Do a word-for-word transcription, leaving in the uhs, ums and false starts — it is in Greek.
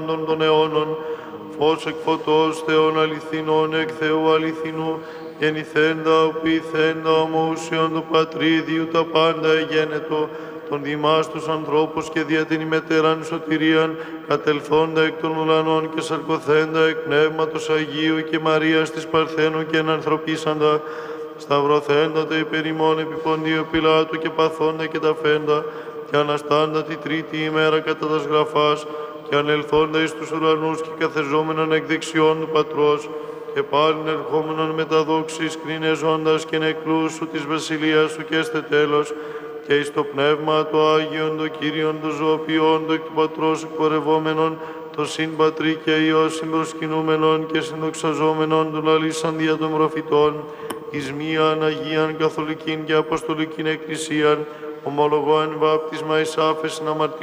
των αιώνων, φως εκ φωτός Θεών αληθινών, εκ Θεού αληθινού, γεννηθέντα, οποιηθέντα, ομοούσιον του Πατρίδιου τα πάντα εγένετο, των δημάς τους ανθρώπους και δια την ημετέραν σωτηρίαν, κατελθόντα εκ των ουρανών και σαρκωθέντα εκ Πνεύματος Αγίου και Μαρίας της Παρθένου και ενανθρωπίσαντα, σταυρωθέντα υπέρ ημών επί Ποντίου Πιλάτου και παθόντα και ταφέντα, και αναστάντα τη τρίτη ημέρα κατά τας γραφάς, και ανελθόντα εις τους ουρανούς και καθεζόμενον εκ δεξιών του Πατρός, και πάλιν ερχόμενον με τα δόξης κρίνεζοντας και νεκρούς σου της βασιλείας σου και έστε τέλος, και εις το Πνεύμα το Άγιον, το Κύριον, το ζωοποιόν, το εκ του Πατρός εκπορευόμενον, το συν Πατρί και Υιός συμπροσκυνούμενον και συνδοξαζόμενον του λαλήσαν δια των προφητών, εις μίαν Αγίαν Καθολικήν και Αποστολικήν Εκκλησίαν, ομολογώ εν βάπτισμα εις άφεσιν αμαρτιών,